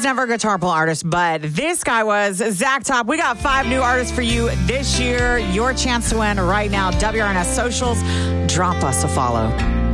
never a Guitar Pull artist, but this guy was. Zach Top, we got 5 new artists for you this year. Your chance to win right now. WRNS socials. Drop us a follow.